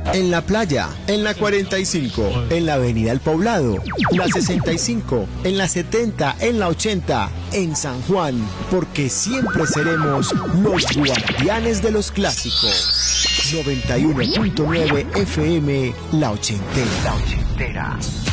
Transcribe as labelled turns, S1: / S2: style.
S1: En la playa, en la 45, en la avenida El Poblado, la 65, en la 70, en la 80, en San Juan, porque siempre seremos los guardianes de los clásicos. 91.9 FM, La Ochentera.